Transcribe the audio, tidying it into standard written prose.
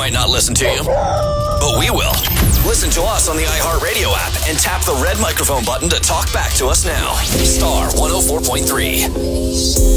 might not listen to you, but we will. Listen to us on the iHeartRadio app and tap the red microphone button to talk back to us now. Star 104.3.